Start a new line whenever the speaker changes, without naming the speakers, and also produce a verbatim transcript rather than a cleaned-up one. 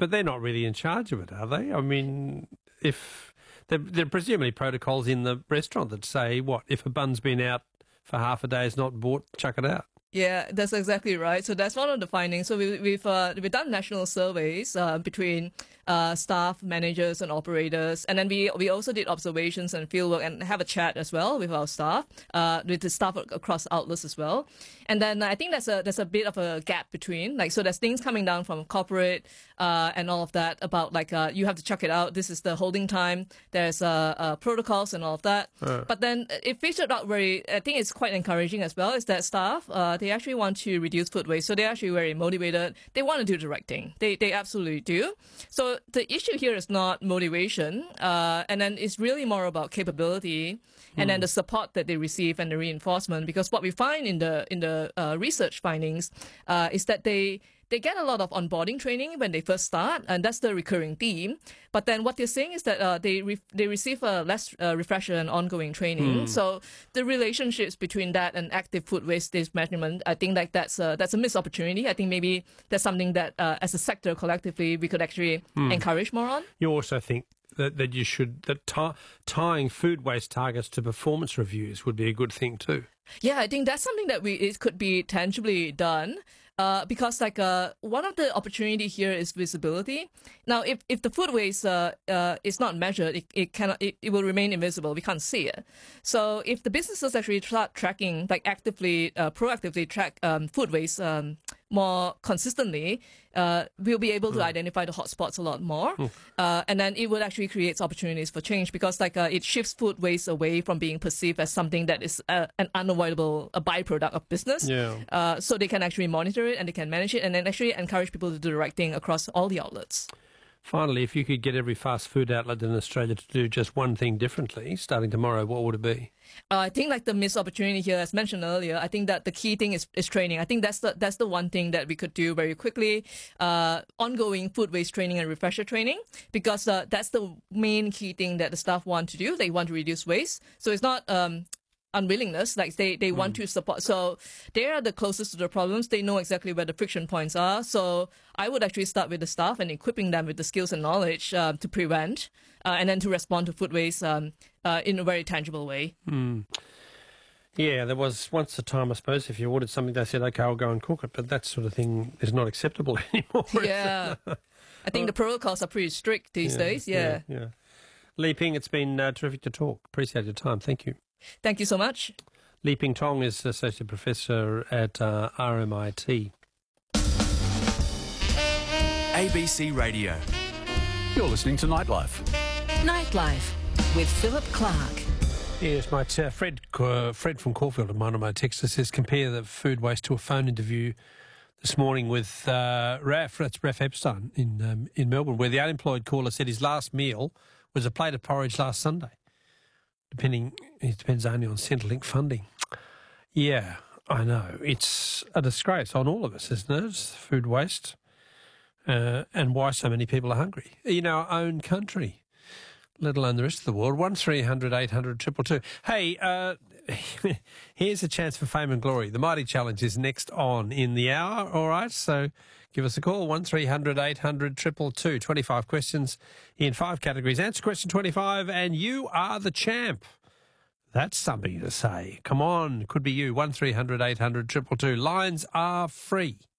but they're not really in charge of it, are they? I mean, if there, there are presumably protocols in the restaurant that say, what, if a bun's been out for half a day, is not bought, chuck it out.
Yeah, that's exactly right. So that's one of the findings. So we, we've uh, we've done national surveys uh, between uh, staff, managers, and operators, and then we we also did observations and fieldwork and have a chat as well with our staff, uh, with the staff across outlets as well. And then I think there's a there's a bit of a gap between, like, so there's things coming down from corporate uh, and all of that about like uh, you have to chuck it out. This is the holding time. There's uh, uh, protocols and all of that. Uh. But then it featured out very. I think it's quite encouraging as well. Is that staff uh, they actually want to reduce food waste, so they're actually very motivated. They want to do the right thing. They they absolutely do. So the issue here is not motivation, uh, and then it's really more about capability, and mm. then the support that they receive and the reinforcement. Because what we find in the in the uh, research findings uh, is that they. They get a lot of onboarding training when they first start, and that's the recurring theme. But then what they're saying is that uh, they re- they receive uh, less uh, refresher and ongoing training. Mm. So the relationships between that and active food waste management, I think like that's a, that's a missed opportunity. I think maybe that's something that uh, as a sector collectively we could actually mm. encourage more on.
You also think that, that you should that t- tying food waste targets to performance reviews would be a good thing too.
Yeah, I think that's something that we it could be tangibly done. Uh, because like uh, one of the opportunity here is visibility. Now, if, if the food waste uh, uh, is not measured, it, it cannot it, it will remain invisible. We can't see it. So if the businesses actually start tracking, like actively, uh, proactively track um, food waste um, more consistently, uh, we'll be able to mm. identify the hotspots a lot more. Mm. Uh, and then it would actually create opportunities for change because like uh, it shifts food waste away from being perceived as something that is uh, an unavoidable a byproduct of business.
Yeah.
Uh, so they can actually monitor it and they can manage it and then actually encourage people to do the right thing across all the outlets.
Finally, if you could get every fast food outlet in Australia to do just one thing differently, starting tomorrow, what would it be?
Uh, I think like the missed opportunity here, as mentioned earlier, I think that the key thing is, is training. I think that's the that's the one thing that we could do very quickly. Uh, ongoing food waste training and refresher training, because uh, that's the main key thing that the staff want to do. They want to reduce waste. So it's not um, unwillingness, like they, they mm. want to support. So they are the closest to the problems. They know exactly where the friction points are. So I would actually start with the staff and equipping them with the skills and knowledge uh, to prevent uh, and then to respond to food waste um, uh, in a very tangible way.
Mm. Yeah, there was once a time, I suppose, if you ordered something, they said, OK, I'll go and cook it. But that sort of thing is not acceptable anymore.
Yeah. I think the protocols are pretty strict these
yeah,
days. Yeah.
Yeah. yeah. Li Ping, it's been uh, terrific to talk. Appreciate your time. Thank you.
Thank you so much.
Li Ping Tong is Associate Professor at uh, R M I T.
A B C Radio. You're listening to Nightlife.
Nightlife with Philip Clark.
Yes, mate. Uh, Fred uh, Fred from Caulfield at one of my texts says, compare the food waste to a phone interview this morning with uh, Raf, that's Raf Epstein in, um, in Melbourne, where the unemployed caller said his last meal was a plate of porridge last Sunday. Depending, it depends only on Centrelink funding. Yeah, I know. It's a disgrace on all of us, isn't it? It's food waste uh, and why so many people are hungry in our own country, let alone the rest of the world. one three hundred eight hundred two two two. Hey, uh, here's a chance for fame and glory. The Mighty Challenge is next on in the hour, all right? So give us a call, one three hundred eight hundred two two two. twenty-five questions in five categories. Answer question twenty-five and you are the champ. That's something to say. Come on, could be you. one three hundred eight hundred two two two. Lines are free.